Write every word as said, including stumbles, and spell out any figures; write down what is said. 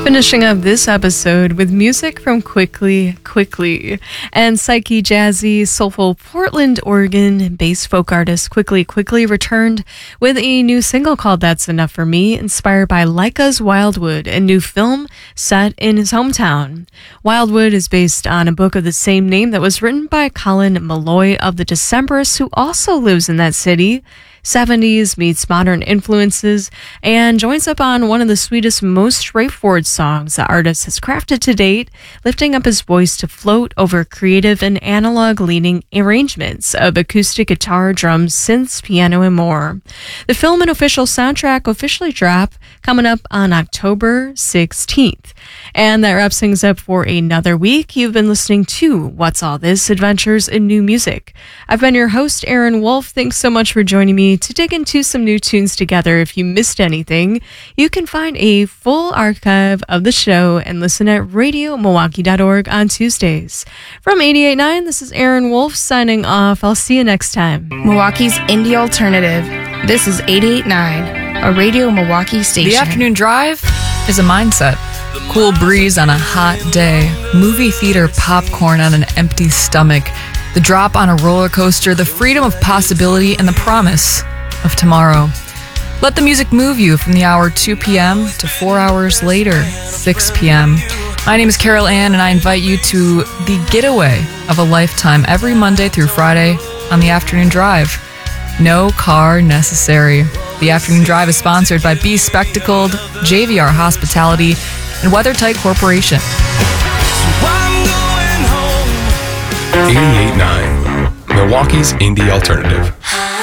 Finishing up this episode with music from Quickly Quickly and psyche jazzy soulful Portland, Oregon based folk artist Quickly Quickly returned with a new single called That's Enough for Me, inspired by Laika's Wildwood, a new film set in his hometown. Wildwood is based on a book of the same name that was written by Colin Malloy of the Decemberists, who also lives in that city. seventies meets modern influences and joins up on one of the sweetest, most straightforward songs the artist has crafted to date, lifting up his voice to float over creative and analog-leaning arrangements of acoustic guitar, drums, synths, piano, and more. The film and official soundtrack officially drop coming up on October sixteenth. And that wraps things up for another week. You've been listening to What's All This? Adventures in New Music. I've been your host, Aaron Wolf. Thanks so much for joining me to dig into some new tunes together. If you missed anything, you can find a full archive of the show and listen at radio milwaukee dot org on Tuesdays. From eighty-eight point nine, this is Aaron Wolf signing off. I'll see you next time. Milwaukee's Indie Alternative. This is eighty-eight point nine, a Radio Milwaukee station. The afternoon drive is a mindset. Cool breeze on a hot day, movie theater popcorn on an empty stomach, the drop on a roller coaster, the freedom of possibility, and the promise of tomorrow. Let the music move you from the hour two p.m. to four hours later, six p.m. My name is Carol Ann, and I invite you to the getaway of a lifetime every Monday through Friday on the Afternoon Drive. No car necessary. The Afternoon Drive is sponsored by Be Spectacled, J V R Hospitality, and WeatherTight Corporation. eighty-eight point nine, Milwaukee's Indie Alternative.